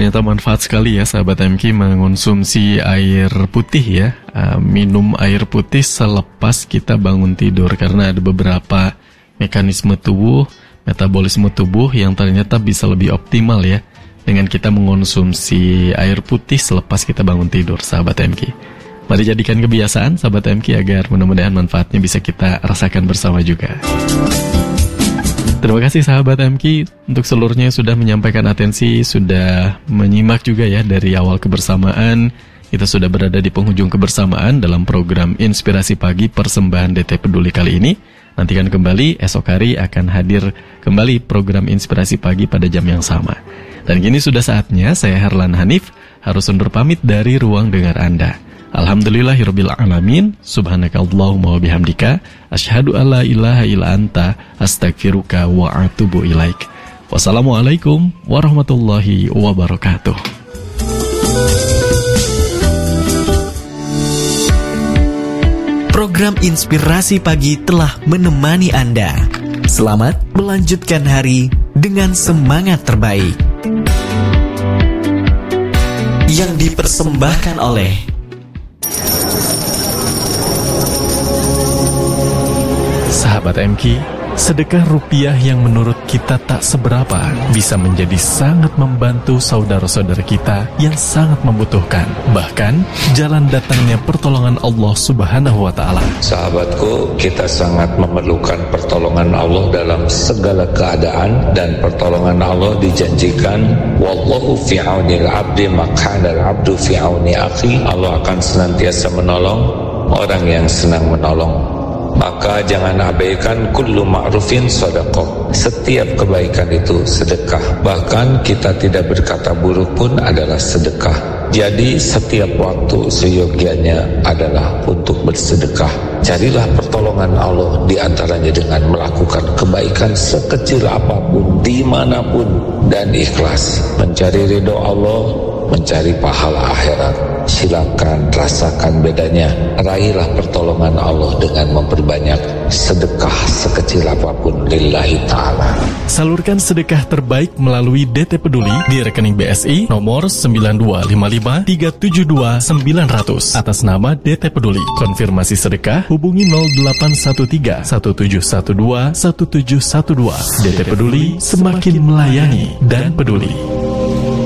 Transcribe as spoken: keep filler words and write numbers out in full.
Ternyata manfaat sekali ya sahabat M K mengonsumsi air putih ya. uh, Minum air putih selepas kita bangun tidur, karena ada beberapa mekanisme tubuh, metabolisme tubuh yang ternyata bisa lebih optimal ya dengan kita mengonsumsi air putih selepas kita bangun tidur, sahabat M K. Mari jadikan kebiasaan sahabat M K agar mudah-mudahan manfaatnya bisa kita rasakan bersama juga. Terima kasih sahabat M K untuk seluruhnya sudah menyampaikan atensi, sudah menyimak juga ya dari awal kebersamaan. Kita sudah berada di penghujung kebersamaan dalam program Inspirasi Pagi persembahan D T Peduli kali ini. Nantikan kembali, esok hari akan hadir kembali program Inspirasi Pagi pada jam yang sama. Dan kini sudah saatnya saya Herlan Hanif harus undur pamit dari ruang dengar Anda. Alhamdulillahirabbil alamin, subhanakallahumma wa bihamdika, asyhadu alla ilaha illa anta, astaghfiruka wa atubu ilaik. Wassalamualaikum warahmatullahi wabarakatuh. Program Inspirasi Pagi telah menemani Anda. Selamat melanjutkan hari dengan semangat terbaik. Yang dipersembahkan oleh Sahabat M K, sedekah rupiah yang menurut kita tak seberapa bisa menjadi sangat membantu saudara-saudara kita yang sangat membutuhkan. Bahkan, jalan datangnya pertolongan Allah Subhanahu wa Ta'ala. Sahabatku, kita sangat memerlukan pertolongan Allah dalam segala keadaan, dan pertolongan Allah dijanjikan, wallahu fi aunil abdi maq'adal abdu fi auni akhi. Allah akan senantiasa menolong orang yang senang menolong. Maka jangan abaikan kullu ma'rufin sedekah. Setiap kebaikan itu sedekah. Bahkan kita tidak berkata buruk pun adalah sedekah. Jadi setiap waktu seyogianya adalah untuk bersedekah. Carilah pertolongan Allah di antaranya dengan melakukan kebaikan sekecil apapun, dimanapun, dan ikhlas. Mencari ridho Allah, mencari pahala akhirat. Silakan rasakan bedanya. Raihlah pertolongan Allah dengan memperbanyak sedekah sekecil apapun lillahi ta'ala. Salurkan sedekah terbaik melalui D T Peduli di rekening B S I nomor sembilan dua lima lima tiga tujuh dua sembilan nol nol atas nama D T Peduli. Konfirmasi sedekah hubungi nol delapan satu tiga satu tujuh satu dua satu tujuh satu dua. D T Peduli, semakin melayani dan peduli.